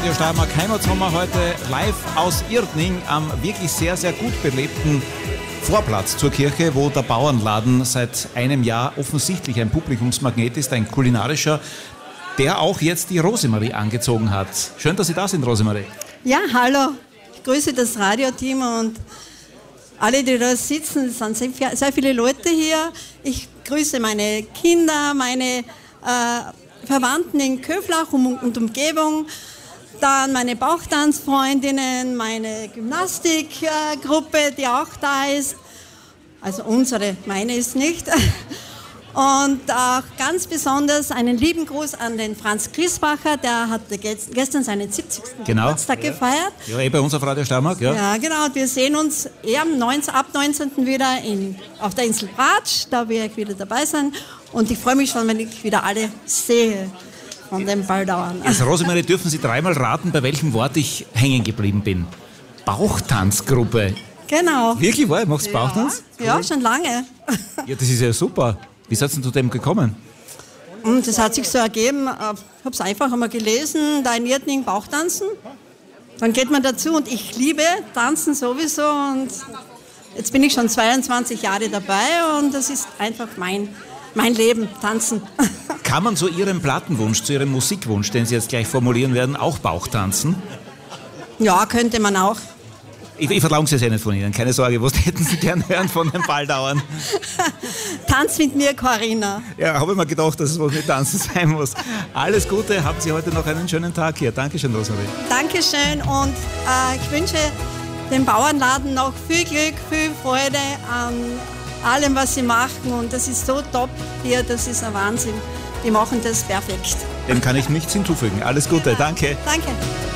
Radio Steiermark Heimatsommer heute live aus Irtning am wirklich sehr, sehr gut belebten Vorplatz zur Kirche, wo der Bauernladen seit einem Jahr offensichtlich ein Publikumsmagnet ist, ein kulinarischer, der auch jetzt die Rosemarie angezogen hat. Schön, dass Sie da sind, Rosemarie. Ja, hallo. Ich grüße das Radioteam und alle, die da sitzen. Es sind sehr viele Leute hier. Ich grüße meine Kinder, meine Verwandten in Köflach und Umgebung, dann meine Bauchtanzfreundinnen, meine Gymnastikgruppe, die auch da ist, also meine ist nicht. Und auch ganz besonders einen lieben Gruß an den Franz Griesbacher, der hatte gestern seinen 70. Geburtstag gefeiert. Ja, bei uns auf Radio Steiermark, ja. Ja, genau. Und wir sehen uns ab 19. wieder auf der Insel Bratsch, da werde ich wieder dabei sein. Und ich freue mich schon, wenn ich wieder alle sehe von den Baldauern. Jetzt, Rosemarie, dürfen Sie dreimal raten, bei welchem Wort ich hängen geblieben bin. Bauchtanzgruppe. Genau. Wirklich wahr? Machst du Bauchtanz? Ja, schon lange. Ja, das ist ja super. Wie seid ihr zu dem gekommen? Und das hat sich so ergeben, ich habe es einfach einmal gelesen, da in Irtning Bauchtanzen. Dann geht man dazu und ich liebe Tanzen sowieso und jetzt bin ich schon 22 Jahre dabei und das ist einfach mein Leben, Tanzen. Kann man zu Ihrem Plattenwunsch, zu Ihrem Musikwunsch, den Sie jetzt gleich formulieren werden, auch Bauchtanzen? Ja, könnte man auch. Ich verlange es ja nicht von Ihnen, keine Sorge. Was hätten Sie gern hören von den Baldauern? Tanz mit mir, Corinna. Ja, habe ich mir gedacht, dass es was mit Tanzen sein muss. Alles Gute, haben Sie heute noch einen schönen Tag hier. Dankeschön, Rosemarie. Dankeschön und ich wünsche dem Bauernladen noch viel Glück, viel Freude an allem, was sie machen. Und das ist so top hier, das ist ein Wahnsinn. Die machen das perfekt. Dem kann ich nichts hinzufügen. Alles Gute, danke. Danke.